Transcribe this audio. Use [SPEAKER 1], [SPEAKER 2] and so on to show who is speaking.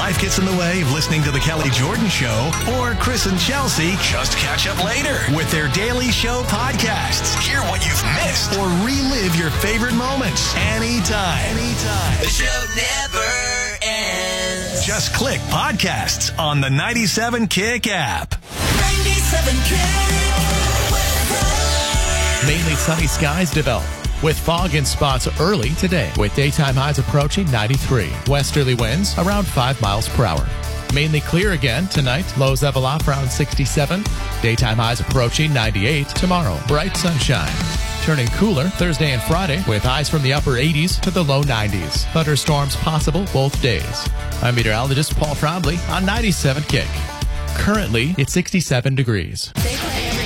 [SPEAKER 1] life gets in the way of listening to The Kelly Jordan Show, or Chris and Chelsea just catch up later with their daily show podcasts. Hear what you've missed or relive your favorite moments anytime.
[SPEAKER 2] The show never ends.
[SPEAKER 1] Just click podcasts on the 97 Kick app.
[SPEAKER 2] 97 Kick.
[SPEAKER 3] Mainly sunny skies develop, with fog in spots early today, with daytime highs approaching 93. Westerly winds around 5 miles per hour. Mainly clear again tonight. Lows level off around 67. Daytime highs approaching 98. Tomorrow, bright sunshine. Turning cooler Thursday and Friday, with highs from the upper 80s to the low 90s. Thunderstorms possible both days. I'm meteorologist Paul Frobley on 97 Kick. Currently, it's 67 degrees.